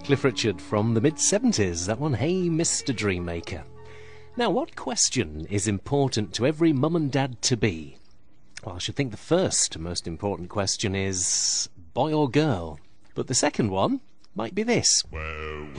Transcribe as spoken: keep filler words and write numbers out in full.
Cliff Richard from the mid seventies, that one, Hey Mister Dreammaker. Now, what question is important to every mum and dad to be? Well, I should think the first most important question is boy or girl. But the second one might be this. Well,